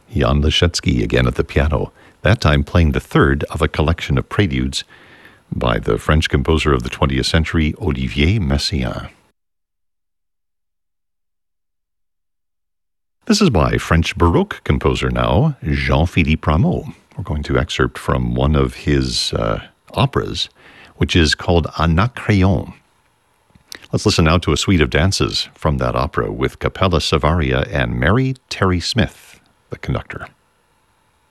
Jan Leschetski again at the piano, that time playing the third of a collection of preludes by the French composer of the 20th century, Olivier Messiaen. This is by French Baroque composer now, Jean-Philippe Rameau. We're going to excerpt from one of his operas, which is called Anacreon. Let's listen now to a suite of dances from that opera with Capella Savaria and Mary Terry Smith, the conductor.